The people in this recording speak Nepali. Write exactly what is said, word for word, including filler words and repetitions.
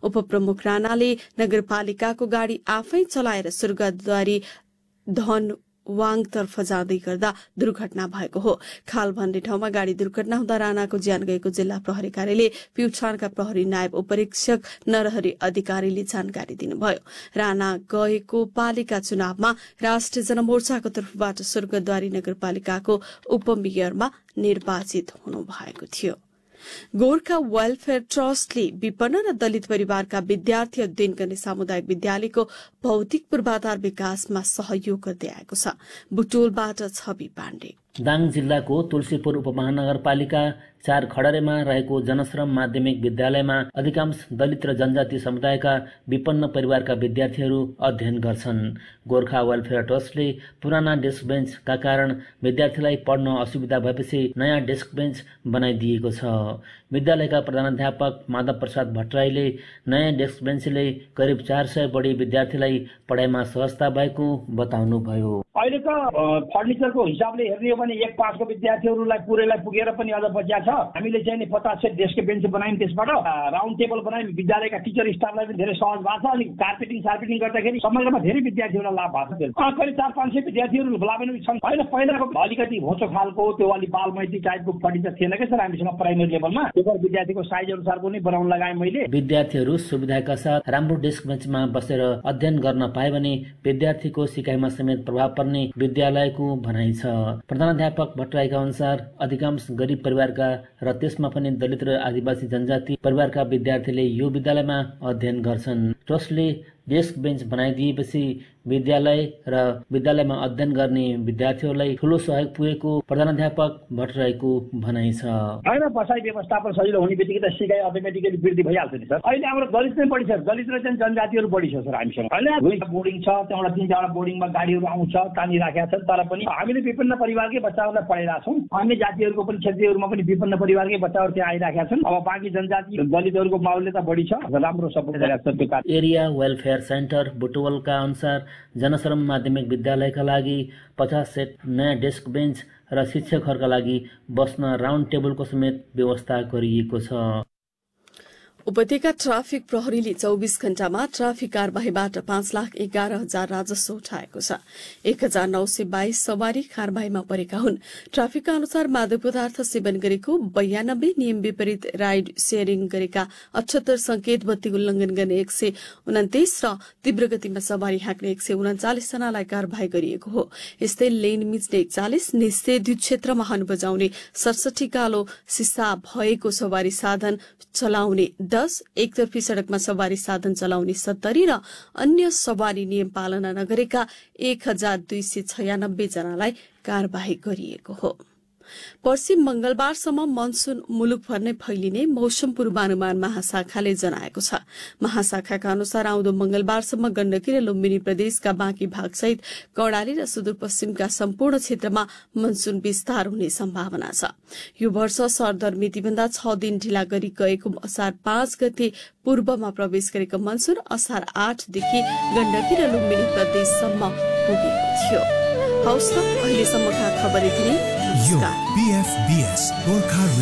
उपप्रमुख राणाले नगरपालिकाको गाड़ी आफै चलाएर स्वर्गद्वारी धन वाङतर्फ जाँदै गर्दा दुर्घटना भएको हो। खाल भन्ने ठाउँमा गाड़ी दुर्घटना हुँदा राणाको ज्यान गएको जिल्ला प्रहरी कार्यालय प्युठानका प्रहरी नायब उपरीक्षक नरहरि अधिकारीले जानकारी दिनुभयो। राणा गएको पालिका चुनावमा राष्ट्रिय जनमोर्चाको तर्फबाट स्वर्गद्वारी नगरपालिकाको उपमेयरमा निर्वाचित हुनुभएको थियो। गोर्खा वेलफेयर ट्रस्टले विपन्न र दलित परिवारका विद्यार्थी अध्ययन गर्ने सामुदायिक विद्यालयको भौतिक पूर्वाधार विकासमा सहयोग गर्दै आएको छ। बुटोलबाट छवि पाण्डे। दाङ जिल्लाको तुलसीपुर उपमहानगरपालिका चार खडरेमा रहेको जनश्रम माध्यमिक विद्यालयमा अधिकांश दलित र जनजाति समुदायका विपन्न परिवारका विद्यार्थीहरू अध्ययन गर्छन्। गोर्खा वेलफेयर ट्रस्टले पुराना डेस्क बेन्चका कारण विद्यार्थीलाई पढ्न असुविधा भएपछि नयाँ डेस्क बेन्च बनाइदिएको छ। विद्यालयका प्रधानाध्यापक माधव प्रसाद भट्टराईले नयाँ डेस्क बेन्चले करिब चार सय बढी विद्यार्थीलाई पढाइमा सहजता भएको बताउनुभयो। अहिले त फर्निचरको हिसाबले हेर्ने हो भने एक पासको विद्यार्थीहरूलाई पुरैलाई पुगेर पनि अझ बचिया छ। हामीले चाहिँ नि पचास सय डेस्क बेन्च बनायौँ, त्यसबाट राउन्ड टेबल बनायौँ। विद्यालयका टिचर स्टाफलाई पनि धेरै सहज भएको छ। अनि कार्पेटिङ सार्पेटिङ गर्दाखेरि समग्रमा धेरै विद्यार्थीहरूलाई लाभ भएको छ। करिब चार पाँच सय विद्यार्थीहरू लाभान्वित छन्। होइन पहिलाको अलिकति होचो खालको त्यो अलिक बालमैती टाइपको फर्निचर थिएन क्या सर हामीसँग प्राइमेरी लेभलमा। त्यो विद्यार्थीको साइज अनुसारको नै बनाउन लगाएँ मैले। विद्यार्थीहरू सुविधाका साथ राम्रो डेस्क बेन्चमा बसेर अध्ययन गर्न पाए भने विद्यार्थीको सिकाइमा समेत प्रभाव पर्ने विद्यालयको भनाइ छ। प्रधानाध्यापक भट्टराईका अनुसार अधिकांश गरिब परिवारका र त्यसमा पनि दलित र आदिवासी जनजाति परिवारका विद्यार्थीले यो विद्यालयमा अध्ययन गर्छन्। ट्रस्टले डेस्क बेन्च बनाइदिएपछि विद्यालय र विद्यालयमा अध्ययन गर्ने विद्यार्थीहरूलाई ठूलो सहयोग पुगेको प्रधानाध्यापक भट्टराईको भनाइ छ। होइन बसाइ व्यवस्थापन सजिलो हुने बित्तिकै त सिकाइ अटोमेटिकली वृद्धि भइहाल्छ नि सर। अहिले हाम्रो दलित नै बढी छ, दलित र जनजातिहरू बढी छ सर हामीसँग। अहिले दुईटा बोर्डिङ छ, त्यहाँबाट तिन चारवटा बोर्डिङमा गाडीहरू आउँछ, तानिराखेका छन्। तर पनि हामीले विभिन्न परिवारकै बच्चाहरूलाई पढाइरहेका छौँ। अन्य जातिहरूको पनि क्षेत्रीहरूमा पनि विभिन्न परिवारकै बच्चाहरू त्यहाँ आइराखेका छन्। अब बाँकी जनजाति दलितहरूको माहौलले त बढी छ, राम्रो सपोर्ट गरिरहेको छ। त्यो एरिया वेलफेयर सेन्टर बुटवलका अनुसार जनश्रम माध्यमिक विद्यालयका लागि पचास सेट नयाँ डेस्क बेन्च र शिक्षकहरूका लागि बस्न राउन्ड टेबलको समेत व्यवस्था गरिएको छ। उपत्यका ट्राफिक प्रहरीले चौबीस घण्टामा ट्राफिक कार्यवाहीबाट पाँच लाख एघार हजार राजस्व उठाएको छ। एक हजार नौ सय बाइस सवारी कार्यवाहीमा परेका हुन्। ट्राफिकका अनुसार मादक पदार्थ सेवन गरेको बयानब्बे, नियम विपरीत राइड सेयरिङ गरेका अठहत्तर, संकेत बत्ती उल्लंघन गर्ने एक सय उन्तिस र तीव्र गतिमा सवारी हाँक्ने एक सय उन्चालिस जनालाई कार्यवाही गरिएको हो। यस्तै लेन मिच्ने एकचालिस, निषेधित क्षेत्रमा हर्न बजाउने सडसठी, कालो सिसा भएको सवारी साधन चलाउने दस, एकतर्फी सड़कमा सवारी साधन चलाउने सत्तरी र अन्य सवारी नियम पालना नगरेका एक हजार दुई सय छयानब्बे जनालाई कार्यवाही गरिएको हो। पर्सि मंगलबारसम्म मनसून मुलुकभर नै फैलिने मौसम पूर्वानुमान महाशाखाले जनाएको छ। महाशाखाका अनुसार आउँदो मंगलबारसम्म गण्डकी र लुम्बिनी प्रदेशका बाँकी भागसहित कर्णाली र सुदूरपश्चिमका सम्पूर्ण क्षेत्रमा मनसून विस्तार हुने सम्भावना छ। यो वर्ष सरदर मितिभन्दा छ दिन ढिला गरी गएको असार पाँच गते पूर्वमा प्रवेश गरेको मनसून असार आठदेखि गण्डकी र लुम्बिनी प्रदेशसम्म पुगेको थियो। हौस् त अहिलेसम्मका खबर यति नै। यो बीएफबीएस गोर्खा